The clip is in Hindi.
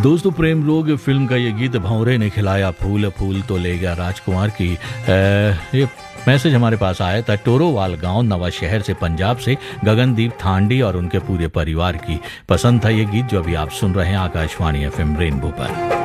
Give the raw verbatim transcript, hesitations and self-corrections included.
दोस्तों, प्रेम रोग फिल्म का ये गीत भंवरे ने खिलाया फूल, फूल तो ले गया राजकुमार की। ये मैसेज हमारे पास आया था टोरोवाल गांव नवा शहर से, पंजाब से गगनदीप थांडी और उनके पूरे परिवार की पसंद था ये गीत जो अभी आप सुन रहे हैं आकाशवाणी एफएम रेनबो पर।